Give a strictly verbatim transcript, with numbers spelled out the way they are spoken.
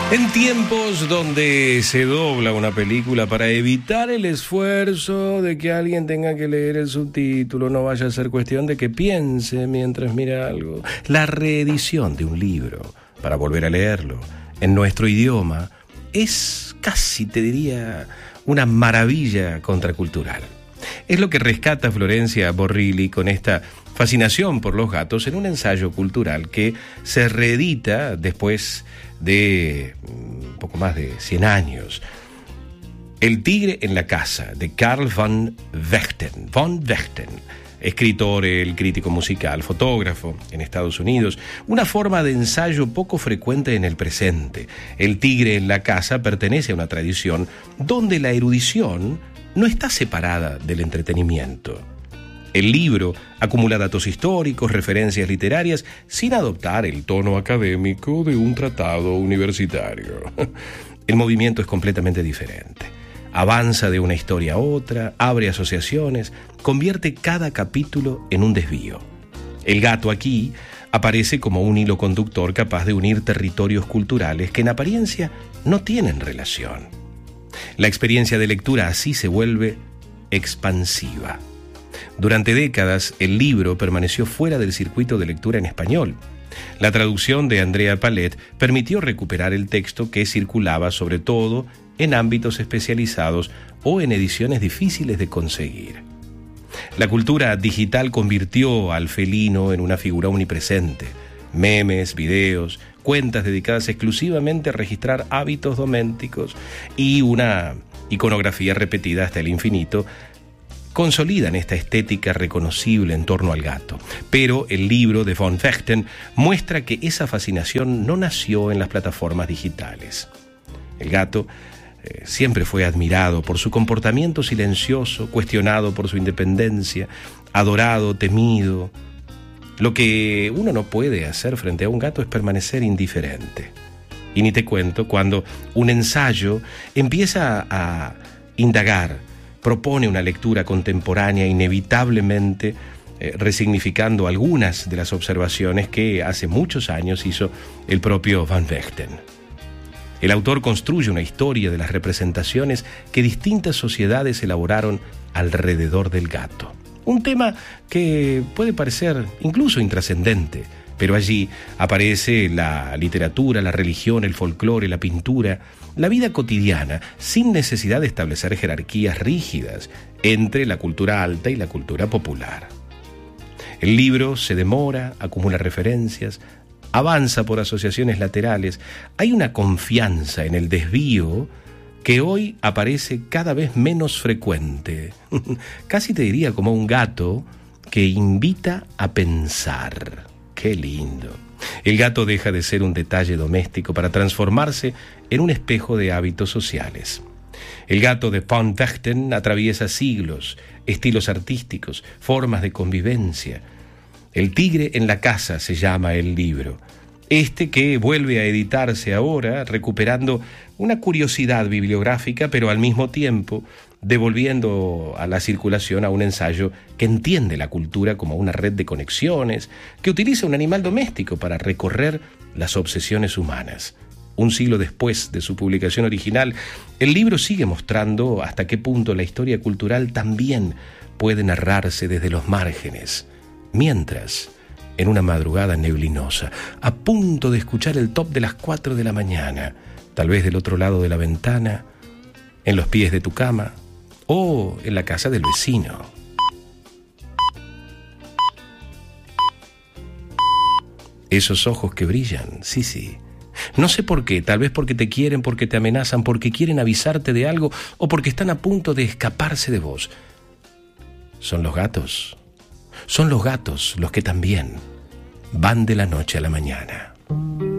En tiempos donde se dobla una película para evitar el esfuerzo de que alguien tenga que leer el subtítulo, no vaya a ser cuestión de que piense mientras mira algo, la reedición de un libro para volver a leerlo en nuestro idioma es casi, te diría, una maravilla contracultural. Es lo que rescata Florencia Borrilli con esta fascinación por los gatos en un ensayo cultural que se reedita después de un poco más de cien años. El tigre en la casa, de Carl von Vechten. Von Vechten, escritor, el crítico musical, fotógrafo en Estados Unidos. Una forma de ensayo poco frecuente en el presente. El tigre en la casa pertenece a una tradición donde la erudición no está separada del entretenimiento. El libro acumula datos históricos, referencias literarias, sin adoptar el tono académico de un tratado universitario. El movimiento es completamente diferente. Avanza de una historia a otra, abre asociaciones, convierte cada capítulo en un desvío. El gato aquí aparece como un hilo conductor capaz de unir territorios culturales que en apariencia no tienen relación. La experiencia de lectura así se vuelve expansiva. Durante décadas, el libro permaneció fuera del circuito de lectura en español. La traducción de Andrea Palet permitió recuperar el texto que circulaba sobre todo en ámbitos especializados o en ediciones difíciles de conseguir. La cultura digital convirtió al felino en una figura omnipresente. Memes, videos, cuentas dedicadas exclusivamente a registrar hábitos domésticos y una iconografía repetida hasta el infinito consolidan esta estética reconocible en torno al gato. Pero el libro de von Vechten muestra que esa fascinación no nació en las plataformas digitales. El gato eh, siempre fue admirado por su comportamiento silencioso, cuestionado por su independencia, adorado, temido. Lo que uno no puede hacer frente a un gato es permanecer indiferente. Y ni te cuento cuando un ensayo empieza a indagar, propone una lectura contemporánea inevitablemente eh, resignificando algunas de las observaciones que hace muchos años hizo el propio Van Vechten. El autor construye una historia de las representaciones que distintas sociedades elaboraron alrededor del gato. Un tema que puede parecer incluso intrascendente, pero allí aparece la literatura, la religión, el folclore, la pintura, la vida cotidiana, sin necesidad de establecer jerarquías rígidas entre la cultura alta y la cultura popular. El libro se demora, acumula referencias, avanza por asociaciones laterales. Hay una confianza en el desvío que hoy aparece cada vez menos frecuente. Casi te diría como un gato que invita a pensar. ¡Qué lindo! El gato deja de ser un detalle doméstico para transformarse en un espejo de hábitos sociales. El gato de von Vechten atraviesa siglos, estilos artísticos, formas de convivencia. El tigre en la casa se llama el libro. Este que vuelve a editarse ahora, recuperando una curiosidad bibliográfica, pero al mismo tiempo devolviendo a la circulación a un ensayo que entiende la cultura como una red de conexiones, que utiliza un animal doméstico para recorrer las obsesiones humanas. Un siglo después de su publicación original, el libro sigue mostrando hasta qué punto la historia cultural también puede narrarse desde los márgenes, mientras, en una madrugada neblinosa, a punto de escuchar el top de las cuatro de la mañana, tal vez del otro lado de la ventana, en los pies de tu cama o en la casa del vecino. Esos ojos que brillan, sí, sí. No sé por qué, tal vez porque te quieren, porque te amenazan, porque quieren avisarte de algo o porque están a punto de escaparse de vos. Son los gatos. Son los gatos los que también van de la noche a la mañana.